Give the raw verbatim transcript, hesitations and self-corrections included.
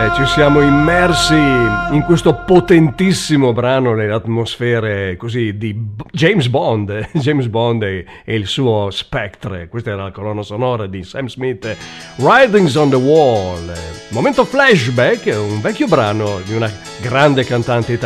Eh, ci siamo immersi in questo potentissimo brano nelle atmosfere così di B- James Bond, James Bond e, e il suo Spectre. Questa era la colonna sonora di Sam Smith, Writings on the Wall. Momento flashback, un vecchio brano di una grande cantante italiana.